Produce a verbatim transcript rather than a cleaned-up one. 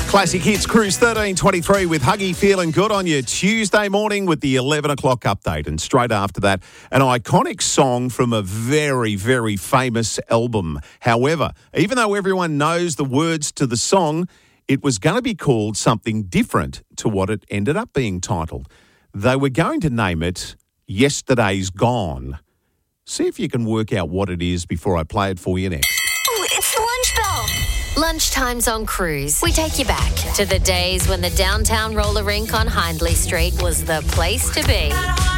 Classic Hits Cruise thirteen twenty-three with Huggy feeling good on your Tuesday morning with the eleven o'clock update. And straight after that, an iconic song from a very, very famous album. However, even though everyone knows the words to the song, it was going to be called something different to what it ended up being titled. They were going to name it Yesterday's Gone. See if you can work out what it is before I play it for you next. Ooh, it's the lunch bell. Lunchtimes on Cruise. We take you back to the days when the downtown roller rink on Hindley Street was the place to be.